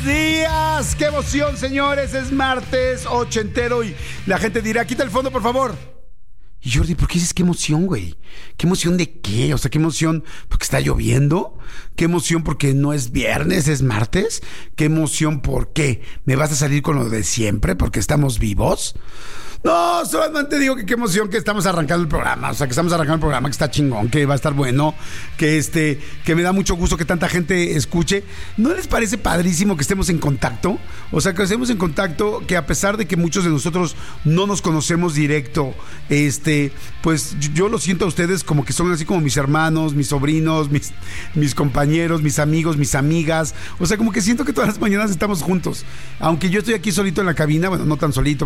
días. ¡Qué emoción, señores! Es martes ochentero y la gente dirá, quita el fondo, por favor. Y Jordi, ¿por qué dices qué emoción, güey? ¿Qué emoción de qué? O sea, ¿qué emoción porque está lloviendo? ¿Qué emoción porque no es viernes, es martes? ¿Qué emoción por qué? ¿Me vas a salir con lo de siempre porque estamos vivos? No, solamente digo que qué emoción que estamos arrancando el programa. O sea, que estamos arrancando el programa, que está chingón, que va a estar bueno, que me da mucho gusto que tanta gente escuche. ¿No les parece padrísimo que estemos en contacto? O sea, que estemos en contacto, que a pesar de que muchos de nosotros no nos conocemos directo, pues yo lo siento a ustedes como que son así como mis hermanos, mis sobrinos, mis compañeros, mis amigos, mis amigas. O sea, como que siento que todas las mañanas estamos juntos. Aunque yo estoy aquí solito en la cabina, bueno, no tan solito,